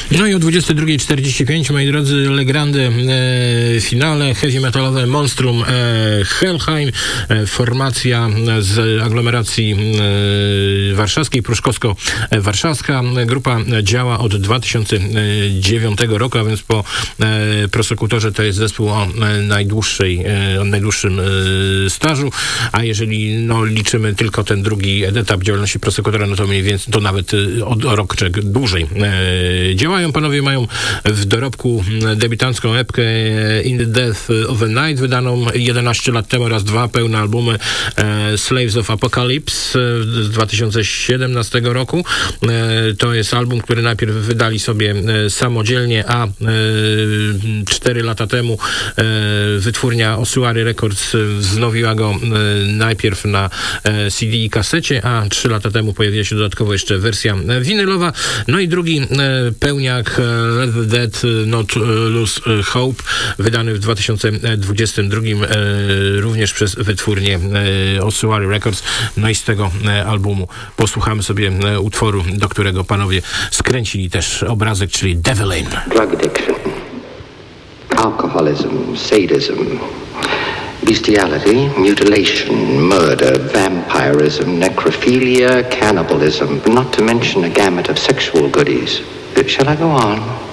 No i o 22:45, moi drodzy, Le Grande finale, heavy metalowe monstrum Helheim, formacja z aglomeracji warszawskiej, pruszkowsko-warszawska. Grupa działa od 2009 roku, a więc po Prosekutorze to jest zespół o najdłuższym stażu, a jeżeli liczymy tylko ten drugi etap działalności Prosekutora, no to mniej więcej, to nawet o rok dłużej działają. Panowie mają w dorobku debiutancką epkę In the Death of a Night, wydaną 11 lat temu, raz dwa pełne albumy Slaves of Apocalypse z 2017 roku. To jest album, który najpierw wydali sobie samodzielnie, a 4 lata temu wytwórnia Osuary Records wznowiła go najpierw na CD i kasecie, a 3 lata temu pojawiła się dodatkowo jeszcze wersja winylowa. No i drugi pełniak Let the Dead Not Lose Hope, wydany w 2022 również przez wytwórnię Osuary Records. No i z tego albumu posłuchamy sobie utworu, do którego panowie skręcili też obrazek, czyli Deviline. Drug addiction, alcoholism, sadism, bestiality, mutilation, murder, vampirism, necrophilia, cannibalism, not to mention a gamut of sexual goodies. Shall I go on?